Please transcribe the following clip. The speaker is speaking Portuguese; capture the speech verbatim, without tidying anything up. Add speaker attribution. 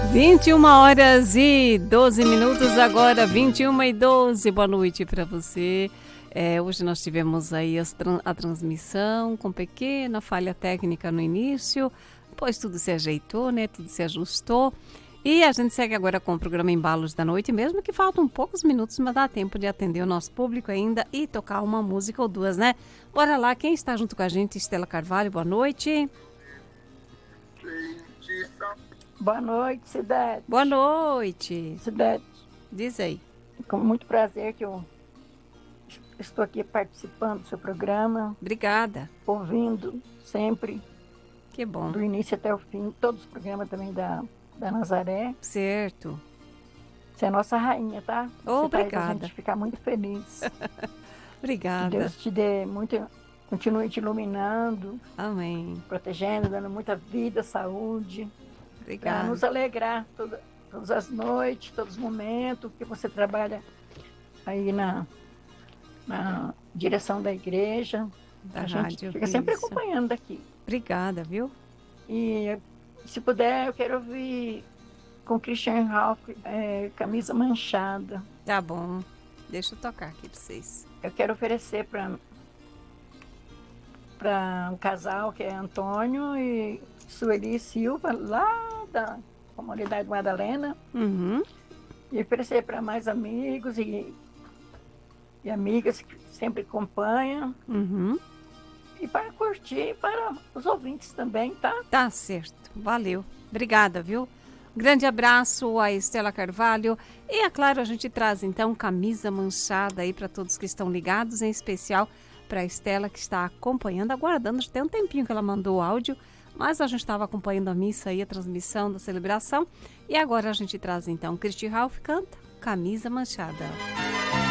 Speaker 1: vinte e uma horas e doze minutos agora, vinte e uma e doze. Boa noite para você. É, hoje nós tivemos aí as, a transmissão com pequena falha técnica no início, pois tudo se ajeitou, né? Tudo se ajustou. E a gente segue agora com o programa Embalos da Noite, mesmo que faltam poucos minutos, mas dá tempo de atender o nosso público ainda e tocar uma música ou duas, né? Bora lá, quem está junto com a gente? Estela Carvalho, boa noite.
Speaker 2: Boa noite, Cidete.
Speaker 1: Boa noite.
Speaker 2: Cidete.
Speaker 1: Diz aí.
Speaker 2: Com muito prazer que eu estou aqui participando do seu programa.
Speaker 1: Obrigada.
Speaker 2: Ouvindo sempre.
Speaker 1: Que bom.
Speaker 2: Do início até o fim, todos os programas também da, da Nazaré.
Speaker 1: Certo.
Speaker 2: Você é a nossa rainha, tá? Você
Speaker 1: Obrigada.
Speaker 2: Faz a gente ficar muito feliz.
Speaker 1: Obrigada.
Speaker 2: Que Deus te dê muito, continue te iluminando.
Speaker 1: Amém.
Speaker 2: Protegendo, dando muita vida, saúde.
Speaker 1: Obrigada.
Speaker 2: Para nos alegrar toda, todas as noites, todos os momentos que você trabalha aí na, na direção da igreja.
Speaker 1: Da
Speaker 2: a
Speaker 1: rádio,
Speaker 2: gente fica sempre
Speaker 1: isso.
Speaker 2: acompanhando daqui.
Speaker 1: Obrigada, viu?
Speaker 2: E se puder, eu quero ouvir com Christian Ralph, é, Camisa Manchada.
Speaker 1: Tá bom. Deixa eu tocar aqui para vocês.
Speaker 2: Eu quero oferecer para para um casal que é Antônio e Sueli Silva, lá da comunidade Madalena.
Speaker 1: Uhum.
Speaker 2: E oferecer para mais amigos e, e amigas que sempre acompanham.
Speaker 1: Uhum.
Speaker 2: E para curtir, para os ouvintes também, tá?
Speaker 1: Tá certo. Valeu. Obrigada, viu? Um grande abraço a Estela Carvalho. E, é claro, a gente traz, então, Camisa Manchada aí para todos que estão ligados, em especial para a Estela, que está acompanhando, aguardando. Já tem um tempinho que ela mandou o áudio, mas a gente estava acompanhando a missa e a transmissão da celebração. E agora a gente traz, então, Christian Ralph canta Camisa Manchada.